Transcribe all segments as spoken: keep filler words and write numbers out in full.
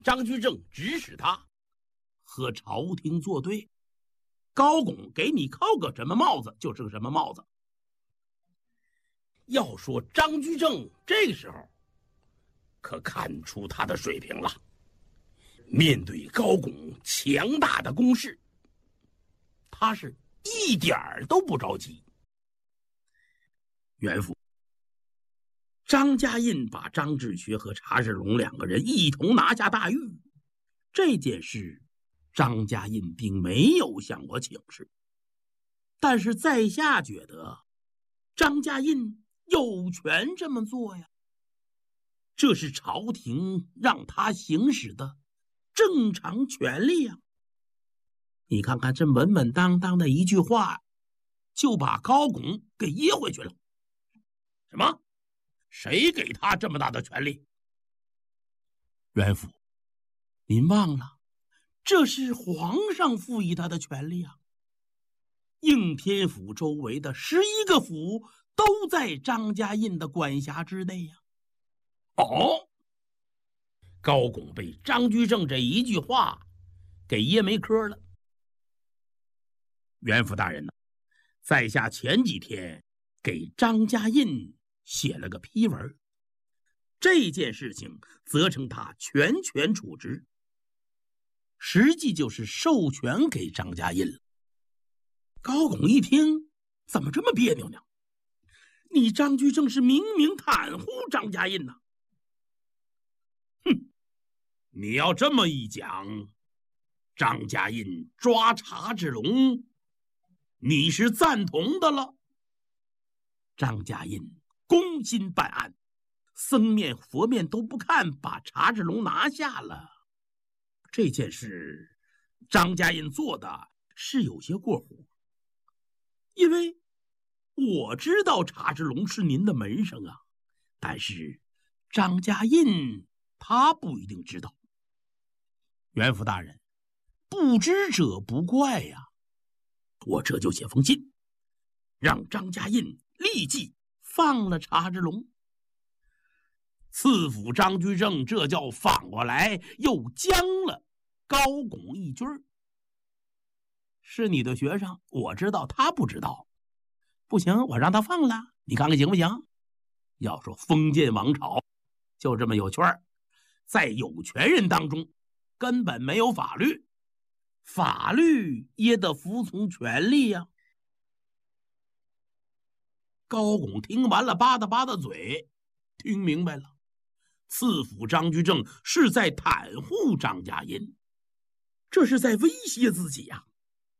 张居正指使他和朝廷作对，高拱给你扣个什么帽子就是个什么帽子。要说张居正这个时候可看出他的水平了，面对高拱强大的攻势，他是一点儿都不着急。袁父，张家印把张志学和查世龙两个人一同拿下大狱，这件事张家印并没有向我请示，但是在下觉得张家印有权这么做呀，这是朝廷让他行使的正常权利呀。你看看这稳稳当当的一句话，就把高拱给噎回去了。什么？谁给他这么大的权利？袁父，您忘了，这是皇上赋予他的权利啊。应天府周围的十一个府都在张家印的管辖之内呀、啊。哦，高拱被张居正这一句话给噎没嗑了。袁父大人呢，在下前几天给张家印写了个批文，这件事情责成他全权处置，实际就是授权给张家印了。高拱一听，怎么这么别扭呢？你张居正是明明袒护张家印呐、啊！哼，你要这么一讲，张家印抓查志龙，你是赞同的了。张家印攻心办案，僧面佛面都不看，把查志龙拿下了。这件事张家印做的是有些过火，因为我知道查志龙是您的门生啊，但是张家印他不一定知道。袁父大人，不知者不怪呀、啊。我这就写封信，让张家印立即放了查志龙。赐府张居正这叫反过来又将了高拱一军。是你的学生，我知道他不知道，不行，我让他放了，你看看行不行？要说封建王朝就这么有趣儿，在有权人当中根本没有法律，法律也得服从权力呀、啊。高拱听完了，吧嗒吧嗒嘴，听明白了，赐府张居正是在袒护张家印，这是在威胁自己呀、啊。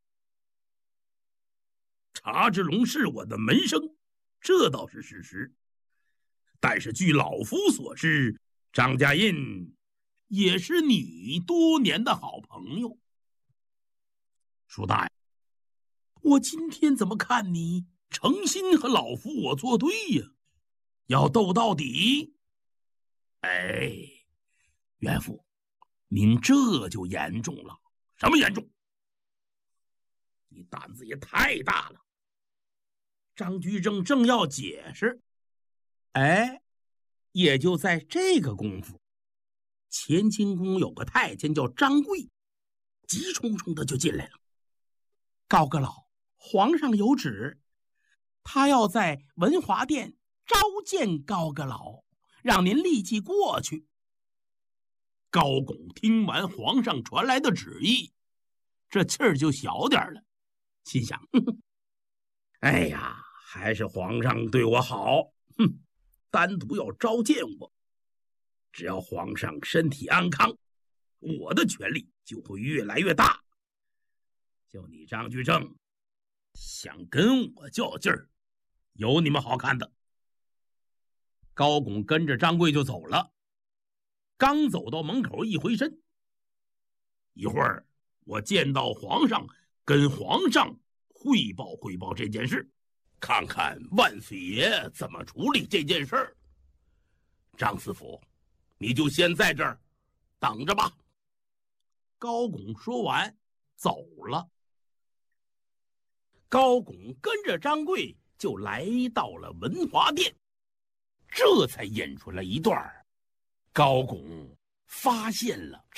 查志龙是我的门生，这倒是事实，但是据老夫所知，张家印也是你多年的好朋友。叔大爷，我今天怎么看你诚心和老夫我作对呀？要斗到底。哎，袁父，您这就严重了。什么严重？你胆子也太大了。张居正正要解释，哎，也就在这个功夫，乾清宫有个太监叫张贵，急冲冲的就进来了。高阁老，皇上有旨，他要在文华殿召见高阁老，让您立即过去。高拱听完皇上传来的旨意，这气儿就小点了，心想呵呵，哎呀，还是皇上对我好，哼，单独要召见我，只要皇上身体安康，我的权力就会越来越大。就你张居正想跟我较劲儿，有你们好看的。高拱跟着张贵就走了，刚走到门口一回身，一会儿我见到皇上，跟皇上汇报汇报这件事，看看万岁爷怎么处理这件事儿。张司府，你就先在这儿等着吧。高拱说完走了。高拱跟着张贵就来到了文华殿，这才演出了一段高拱发现了